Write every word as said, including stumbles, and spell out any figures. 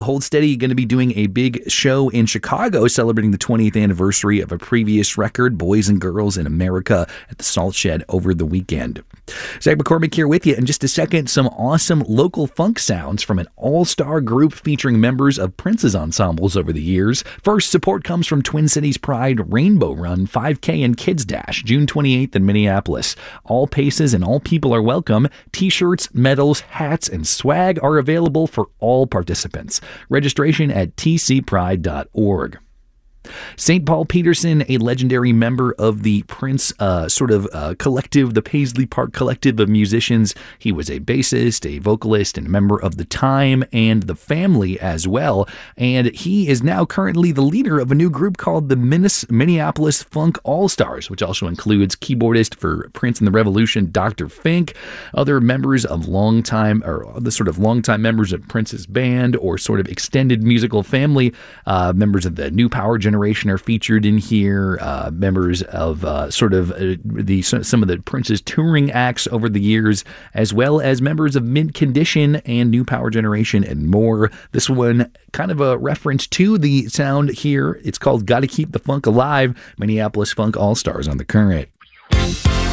Hold Steady going to be doing a big show in Chicago celebrating the twentieth anniversary of a previous record, Boys and Girls in America, at the Salt Shed over the weekend. Zach McCormick here with you. In just a second, some awesome local funk sounds from an all-star group featuring members of Prince's ensembles over the years. First, support comes from Twin Cities Pride Rainbow Run five K and Kids Dash, June twenty-eighth in Minneapolis. All paces and all people are welcome. T-shirts, medals, hats, and swag are available for all participants. Registration at t c pride dot org. Saint Paul Peterson, a legendary member of the Prince uh, sort of uh, collective, the Paisley Park collective of musicians. He was a bassist, a vocalist, and a member of The Time and The Family as well. And he is now currently the leader of a new group called the Minneapolis Funk All-Stars, which also includes keyboardist for Prince and the Revolution, Doctor Fink, other members of longtime, or the sort of longtime members of Prince's band, or sort of extended musical family. Uh, members of the New Power Generation are featured in here. Uh, members of uh, sort of uh, the some of the Prince's touring acts over the years, as well as members of Mint Condition and New Power Generation and more. This one kind of a reference to the sound here. It's called "Gotta Keep the Funk Alive." Minneapolis Funk All-Stars on The Current.